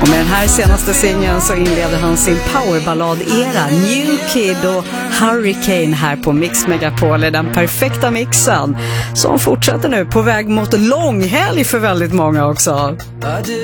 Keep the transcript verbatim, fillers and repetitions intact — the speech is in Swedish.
med den här senaste singeln så inleder han sin powerballad-era. New Kid och Hurricane här på Mix Megapol är den perfekta mixen som fortsätter nu på väg mot långhelg för väldigt många också.